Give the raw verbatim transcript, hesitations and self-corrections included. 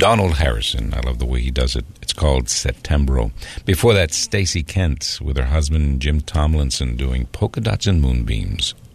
Donald Harrison. I love the way he does it. It's called Septembro. Before that, Stacey Kent with her husband Jim Tomlinson doing Polka Dots and Moonbeams.